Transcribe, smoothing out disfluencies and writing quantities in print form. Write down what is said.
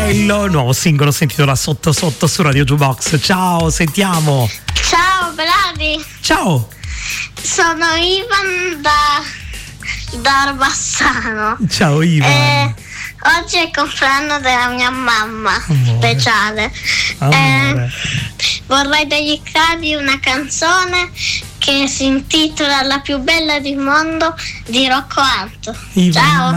Bello, nuovo singolo sentito da Sotto Sotto su Radio Jukebox. Ciao, sentiamo. Ciao, bravi. Ciao. Sono Ivan da Arbassano. Ciao Ivan. Oggi è il compleanno della mia mamma, Amore. speciale. Amore. Vorrei dedicargli una canzone che si intitola La più bella del mondo di Rocco Alto. Ivan, Ciao.